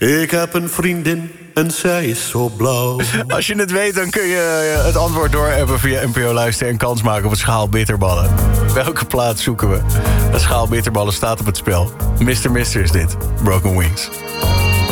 Ik heb een vriendin en zij is zo blauw. Als je het weet, dan kun je het antwoord doorappen via NPO Luister en kans maken op een schaal bitterballen. Welke plaats zoeken we? Een schaal bitterballen staat op het spel. Mr. Mister is dit. Broken Wings.